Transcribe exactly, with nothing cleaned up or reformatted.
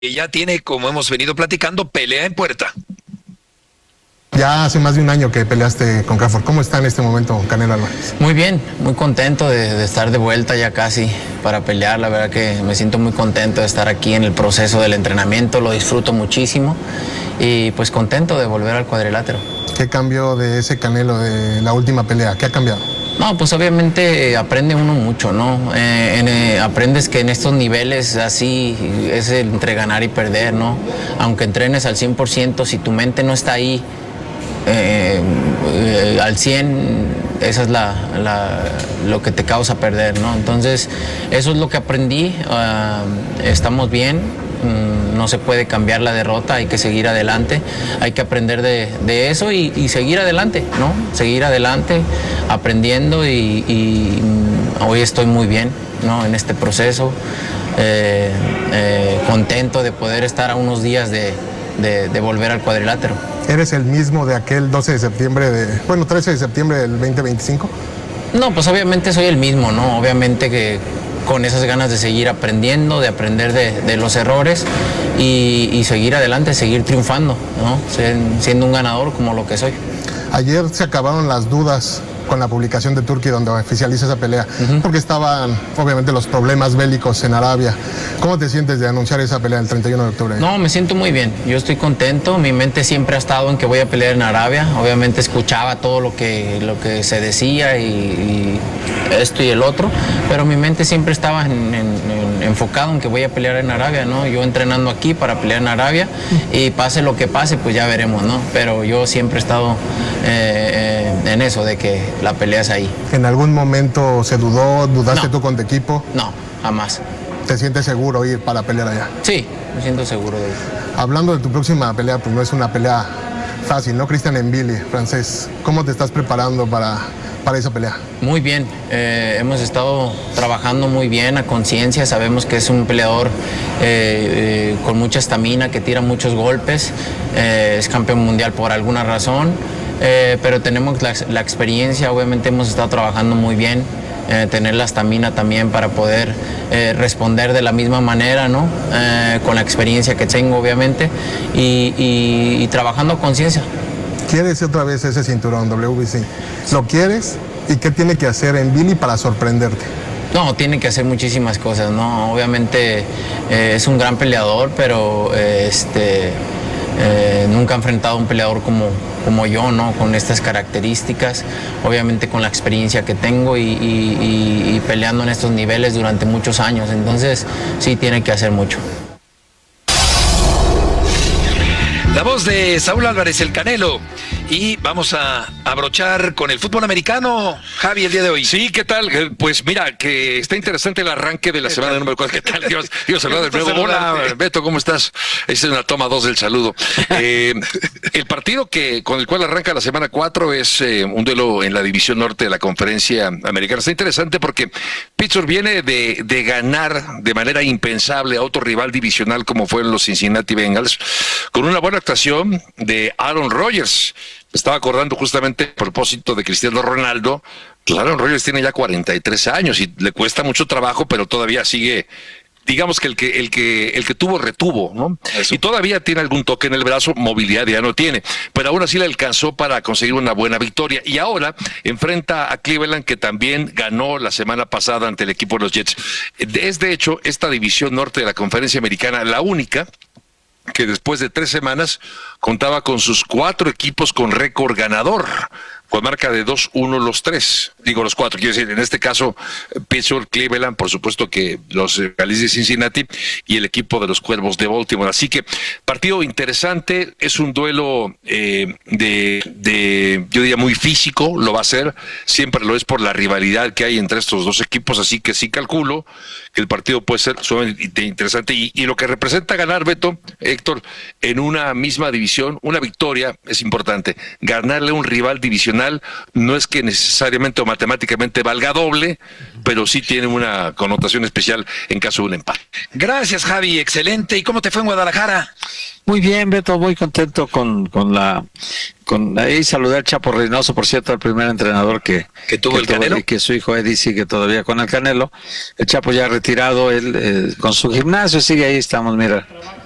que ya tiene, como hemos venido platicando, pelea en puerta. Ya hace más de un año que peleaste con Crawford. ¿Cómo está en este momento Canelo Álvarez? Muy bien, muy contento de, de estar de vuelta ya casi para pelear. La verdad que me siento muy contento de estar aquí en el proceso del entrenamiento, lo disfruto muchísimo y pues contento de volver al cuadrilátero. ¿Qué cambió de ese Canelo de la última pelea? ¿Qué ha cambiado? No, pues obviamente aprende uno mucho, ¿no? Eh, en, eh, aprendes que en estos niveles así es entre ganar y perder, ¿no? Aunque entrenes al cien por ciento, si tu mente no está ahí, Eh, eh, al cien, esa es la, la, lo que te causa perder, ¿no? Entonces, eso es lo que aprendí. Uh, estamos bien, um, no se puede cambiar la derrota, hay que seguir adelante, hay que aprender de, de eso y, y seguir adelante, ¿no? Seguir adelante, aprendiendo y, y um, hoy estoy muy bien, ¿no? En este proceso, eh, eh, contento de poder estar a unos días de, de, de volver al cuadrilátero. ¿Eres el mismo de aquel doce de septiembre, de, bueno, trece de septiembre del veinte veinticinco? No, pues obviamente soy el mismo, ¿no? Obviamente que con esas ganas de seguir aprendiendo, de aprender de, de los errores y, y seguir adelante, seguir triunfando, ¿no? Siendo un ganador como lo que soy. Ayer se acabaron las dudas con la publicación de Turki donde oficializa esa pelea, uh-huh. porque estaban obviamente los problemas bélicos en Arabia. ¿Cómo te sientes de anunciar esa pelea el treinta y uno de octubre? No, me siento muy bien, yo estoy contento, mi mente siempre ha estado en que voy a pelear en Arabia, obviamente escuchaba todo lo que, lo que se decía y, y esto y el otro, pero mi mente siempre estaba en, en, en, enfocado en que voy a pelear en Arabia, ¿no? Yo entrenando aquí para pelear en Arabia y pase lo que pase, pues ya veremos, ¿no? Pero yo siempre he estado eh, eh, en eso, de que la pelea es ahí. ¿En algún momento se dudó, dudaste no. tú con tu equipo? No, jamás. ¿Te sientes seguro ir para pelear allá? Sí, me siento seguro de ir. Hablando de tu próxima pelea, pues no es una pelea fácil, ¿no? Cristian Mvili, francés, ¿cómo te estás preparando para, para esa pelea? Muy bien, eh, hemos estado trabajando muy bien a conciencia, sabemos que es un peleador eh, eh, con mucha estamina, que tira muchos golpes, eh, es campeón mundial por alguna razón, eh, pero tenemos la, la experiencia, obviamente hemos estado trabajando muy bien. Eh, tener la estamina también para poder eh, responder de la misma manera, ¿no? Eh, con la experiencia que tengo, obviamente, y, y, y trabajando a conciencia. ¿Quieres otra vez ese cinturón W B C? ¿Lo quieres? ¿Y qué tiene que hacer Mvili para sorprenderte? No, tiene que hacer muchísimas cosas, ¿no? Obviamente eh, es un gran peleador, pero eh, este... Eh, nunca he enfrentado a un peleador como, como yo, ¿no? Con estas características, obviamente con la experiencia que tengo y, y, y, y peleando en estos niveles durante muchos años, entonces sí tiene que hacer mucho. La voz de Saúl Álvarez, el Canelo. Y vamos a abrochar con el fútbol americano, Javi, el día de hoy. Sí, ¿qué tal? Pues mira, que está interesante el arranque de la semana número cuatro. ¿Qué tal? Dios, Dios saludar del nuevo. Hola, Beto, ¿cómo estás? Esa es una toma dos del saludo. Eh, el partido que con el cual arranca la semana cuatro es eh, un duelo en la división norte de la conferencia americana. Está interesante porque Pittsburgh viene de, de ganar de manera impensable a otro rival divisional como fueron los Cincinnati Bengals, con una buena actuación de Aaron Rodgers. Estaba acordando justamente a propósito de Cristiano Ronaldo. Pues Aaron Rodgers tiene ya cuarenta y tres años y le cuesta mucho trabajo, pero todavía sigue, digamos que el que el que el que tuvo retuvo, ¿no? Eso. Y todavía tiene algún toque en el brazo, movilidad ya no tiene, pero aún así le alcanzó para conseguir una buena victoria y ahora enfrenta a Cleveland, que también ganó la semana pasada ante el equipo de los Jets. Es de hecho esta división norte de la conferencia americana la única que después de tres semanas contaba con sus cuatro equipos con récord ganador, con marca de dos uno los tres, digo los cuatro, quiero decir, en este caso Pittsburgh, Cleveland, por supuesto que los Phillies de Cincinnati y el equipo de los Cuervos de Baltimore. Así que partido interesante, es un duelo eh, de, de, yo diría muy físico, lo va a ser, siempre lo es por la rivalidad que hay entre estos dos equipos, así que sí calculo que el partido puede ser sumamente interesante y, y lo que representa ganar, Beto, Héctor, en una misma división, una victoria es importante, ganarle a un rival divisional no es que necesariamente o matemáticamente valga doble, pero sí tiene una connotación especial en caso de un empate. Gracias, Javi, excelente. ¿Y cómo te fue en Guadalajara? Muy bien, Beto, muy contento con, con la... con ahí saludar al Chapo Reynoso, por cierto, el primer entrenador que, que tuvo que el Canelo. Y que su hijo Eddie sigue todavía con el Canelo. El Chapo ya retirado, él eh, con su gimnasio sigue ahí, estamos, mira,